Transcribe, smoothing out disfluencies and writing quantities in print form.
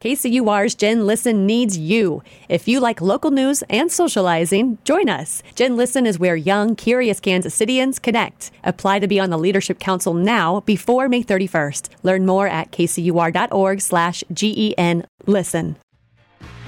KCUR's Gen Listen needs you. If you like local news and socializing, join us. Gen Listen is where young, curious Kansas Cityans connect. Apply to be on the Leadership Council now before May 31st. Learn more at kcur.org/GEN Listen.